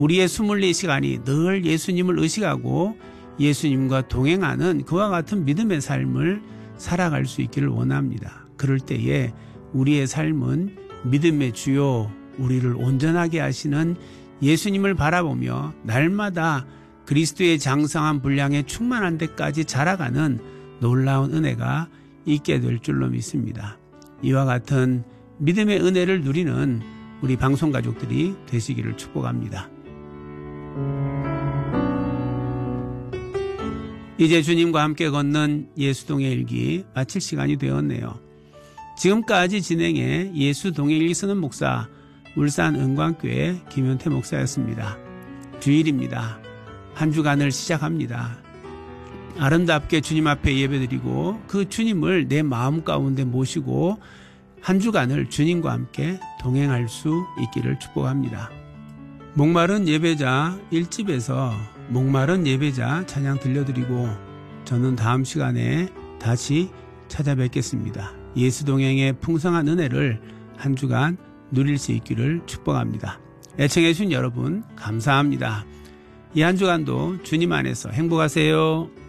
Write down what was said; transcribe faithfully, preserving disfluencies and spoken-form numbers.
우리의 이십사 시간이 늘 예수님을 의식하고 예수님과 동행하는 그와 같은 믿음의 삶을 살아갈 수 있기를 원합니다. 그럴 때에 우리의 삶은 믿음의 주요, 우리를 온전하게 하시는 예수님을 바라보며 날마다 그리스도의 장성한 분량에 충만한 데까지 자라가는 놀라운 은혜가 있게 될 줄로 믿습니다. 이와 같은 믿음의 은혜를 누리는 우리 방송가족들이 되시기를 축복합니다. 이제 주님과 함께 걷는 예수동행 일기 마칠 시간이 되었네요. 지금까지 진행해 예수동행 일기 쓰는 목사 울산 은광교회 김현태 목사였습니다. 주일입니다. 한 주간을 시작합니다. 아름답게 주님 앞에 예배드리고 그 주님을 내 마음 가운데 모시고 한 주간을 주님과 함께 동행할 수 있기를 축복합니다. 목마른 예배자 일 집에서 목마른 예배자 찬양 들려드리고 저는 다음 시간에 다시 찾아뵙겠습니다. 예수 동행의 풍성한 은혜를 한 주간 누릴 수 있기를 축복합니다. 애청해 주신 여러분 감사합니다. 이 한 주간도 주님 안에서 행복하세요.